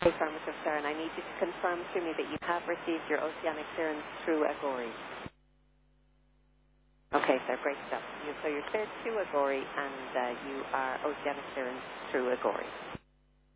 Affirmative, sir, and I need you to confirm to me that you have received your oceanic clearance through Agori. Okay, sir, great stuff. So you're cleared to Agori, and you are oceanic clearance through Agori.